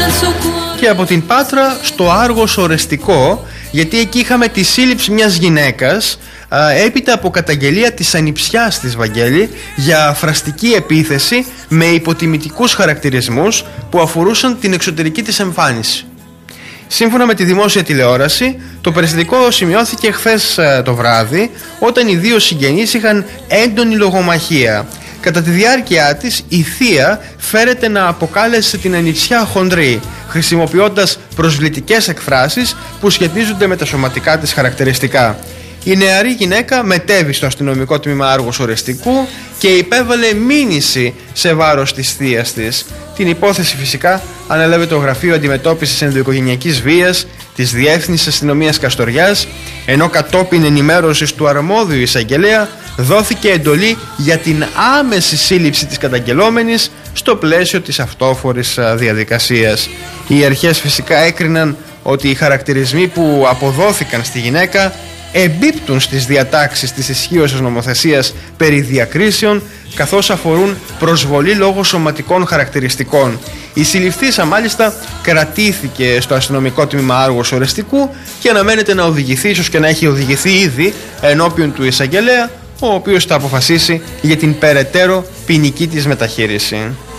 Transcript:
Και από την Πάτρα στο Άργος Ορεστικό, γιατί εκεί είχαμε τη σύλληψη μιας γυναίκας έπειτα από καταγγελία της ανιψιάς της Βαγγέλη για φραστική επίθεση με υποτιμητικούς χαρακτηρισμούς που αφορούσαν την εξωτερική της εμφάνιση. Σύμφωνα με τη δημόσια τηλεόραση, το περιστατικό σημειώθηκε χθες το βράδυ, όταν οι δύο συγγενείς είχαν έντονη λογομαχία. Κατά τη διάρκεια της, η θεία φέρεται να αποκάλεσε την ανιψιά χοντρή, χρησιμοποιώντας προσβλητικές εκφράσεις που σχετίζονται με τα σωματικά της χαρακτηριστικά. Η νεαρή γυναίκα μετέβη στο αστυνομικό τμήμα Άργος Ορεστικού και υπέβαλε μήνυση σε βάρος της θείας της. Την υπόθεση φυσικά ανέλαβε το Γραφείο Αντιμετώπισης Ενδοοικογενειακής Βίας της Διεύθυνσης Αστυνομίας Καστοριάς, ενώ κατόπιν ενημέρωσης του αρμόδιου εισαγγελέα δόθηκε εντολή για την άμεση σύλληψη της καταγγελόμενης στο πλαίσιο της αυτόφορης διαδικασίας. Οι αρχές φυσικά έκριναν ότι οι χαρακτηρισμοί που αποδόθηκαν στη γυναίκα εμπίπτουν στις διατάξεις της ισχύωσης νομοθεσίας περί διακρίσεων, καθώς αφορούν προσβολή λόγω σωματικών χαρακτηριστικών. Η συλληφθήσα μάλιστα κρατήθηκε στο αστυνομικό τμήμα Άργος Ορεστικού και αναμένεται να οδηγηθεί, ίσως και να έχει οδηγηθεί ήδη, ενώπιον του εισαγγελέα, ο οποίος θα αποφασίσει για την περαιτέρω ποινική της μεταχείριση.